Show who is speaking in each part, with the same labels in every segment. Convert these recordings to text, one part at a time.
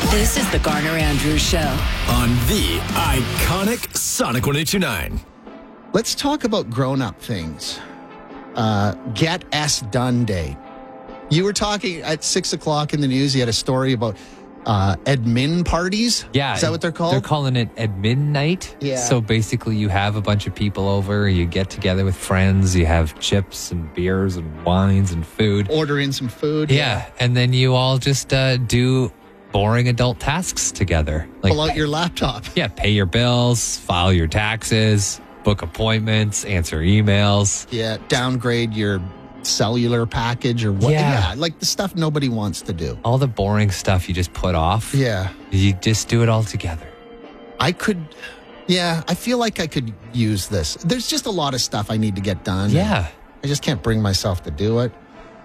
Speaker 1: This is the Garner Andrews Show
Speaker 2: on the iconic Sonic 102.9.
Speaker 3: Let's talk about grown-up things. Get S Done Day. You were talking at 6 o'clock in the news. You had a story about admin parties.
Speaker 4: Yeah.
Speaker 3: Is that what they're called?
Speaker 4: They're calling it admin night.
Speaker 3: Yeah.
Speaker 4: So basically you have a bunch of people over, you get together with friends, you have chips and beers and wines and food.
Speaker 3: Order in some food.
Speaker 4: Yeah. And then you all just do boring adult tasks together. Like,
Speaker 3: Pull out your laptop.
Speaker 4: yeah, pay your bills, file your taxes, book appointments, answer emails.
Speaker 3: Yeah, downgrade your cellular package or what.
Speaker 4: Yeah.
Speaker 3: Like the stuff nobody wants to do.
Speaker 4: All the boring stuff you just put off.
Speaker 3: Yeah.
Speaker 4: You just do it all together.
Speaker 3: I feel like I could use this. There's just a lot of stuff I need to get done.
Speaker 4: Yeah.
Speaker 3: I just can't bring myself to do it.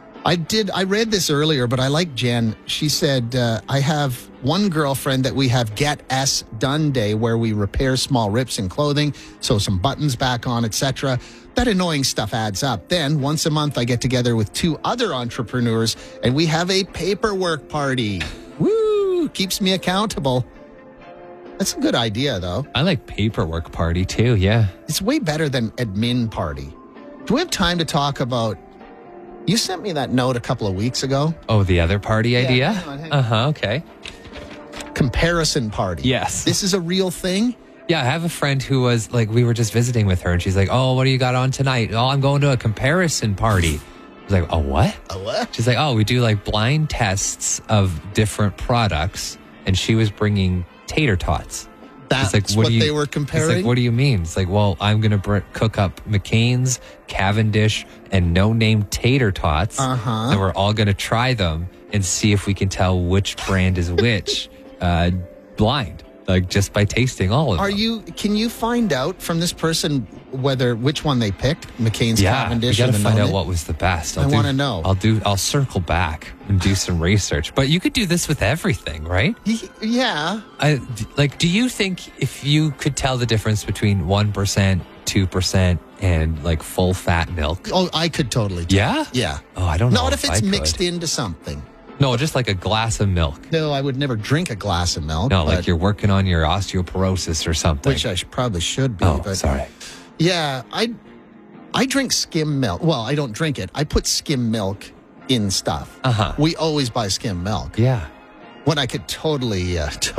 Speaker 3: I read this earlier, but I like Jen. She said, I have one girlfriend that we have Get S Done Day where we repair small rips in clothing, sew some buttons back on, etc. That annoying stuff adds up. Then once a month, I get together with two other entrepreneurs and we have a paperwork party. Woo! Keeps me accountable. That's a good idea, though.
Speaker 4: I like paperwork party too, yeah.
Speaker 3: It's way better than admin party. Do we have time to talk about... You sent me that note a couple of weeks ago.
Speaker 4: Oh, the other party idea?
Speaker 3: hang on.
Speaker 4: Okay.
Speaker 3: Comparison party.
Speaker 4: Yes.
Speaker 3: This is a real thing?
Speaker 4: Yeah, I have a friend who was like, we were just visiting with her and she's like, oh, what do you got on tonight? Oh, I'm going to a comparison party. I was like, oh, what?
Speaker 3: A what?
Speaker 4: She's like, oh, we do like blind tests of different products. And she was bringing tater tots.
Speaker 3: That's
Speaker 4: It's like,
Speaker 3: what
Speaker 4: do you-
Speaker 3: they were
Speaker 4: It's
Speaker 3: comparing?
Speaker 4: like, what do you mean? It's like, well, I'm going to cook up McCain's, Cavendish, and no-name tater tots.
Speaker 3: Uh-huh.
Speaker 4: And we're all going to try them and see if we can tell which brand is which blind, like just by tasting all of them.
Speaker 3: Can you find out from this person which one they picked? McCain's,
Speaker 4: Yeah,
Speaker 3: Cavendish,
Speaker 4: we got to
Speaker 3: or the
Speaker 4: find out
Speaker 3: no-name?
Speaker 4: what was the best.
Speaker 3: I wanna know.
Speaker 4: I'll circle back and do some research. But you could do this with everything, right?
Speaker 3: Yeah.
Speaker 4: Do you think if you could tell the difference between 1%, 2%, and like full fat milk?
Speaker 3: Oh, I could totally do
Speaker 4: Yeah?
Speaker 3: it. Yeah.
Speaker 4: Oh, I don't know.
Speaker 3: Not if it's
Speaker 4: I
Speaker 3: mixed
Speaker 4: could.
Speaker 3: into something.
Speaker 4: No, just like a glass of milk.
Speaker 3: No, I would never drink a glass of milk.
Speaker 4: No, like
Speaker 3: but-
Speaker 4: you're working on your osteoporosis or something.
Speaker 3: Which I probably should be.
Speaker 4: Oh,
Speaker 3: but
Speaker 4: sorry.
Speaker 3: Yeah, I drink skim milk. Well, I don't drink it. I put skim milk in stuff.
Speaker 4: Uh-huh.
Speaker 3: We always buy skim milk.
Speaker 4: Yeah.
Speaker 3: When I could totally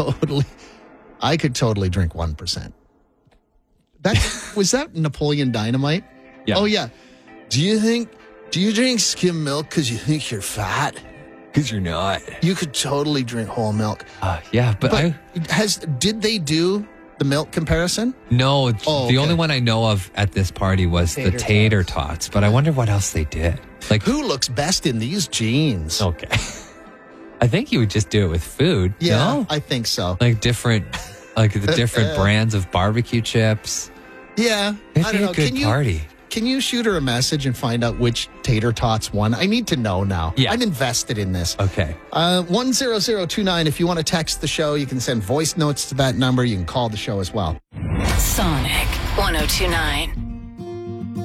Speaker 3: drink 1%. Was that Napoleon Dynamite?
Speaker 4: Yeah.
Speaker 3: Oh yeah. Do you drink skim milk because you think you're fat?
Speaker 4: Because you're not.
Speaker 3: You could totally drink whole milk.
Speaker 4: Yeah, but
Speaker 3: Did they do the milk comparison?
Speaker 4: No,
Speaker 3: Oh,
Speaker 4: the
Speaker 3: okay.
Speaker 4: only one I know of at this party was the tater tots, but I wonder what else they did. Like,
Speaker 3: Who looks best in these jeans?
Speaker 4: okay. I think you would just do it with food.
Speaker 3: Yeah,
Speaker 4: No?
Speaker 3: I think so.
Speaker 4: Like the different brands of barbecue chips.
Speaker 3: Yeah,
Speaker 4: It'd
Speaker 3: I
Speaker 4: be
Speaker 3: don't know.
Speaker 4: a good party.
Speaker 3: Can you shoot her a message and find out which tater tots won? I need to know now.
Speaker 4: Yeah.
Speaker 3: I'm invested in this.
Speaker 4: Okay.
Speaker 3: 10029. If you want to text the show, you can send voice notes to that number. You can call the show as well.
Speaker 1: Sonic 102.9.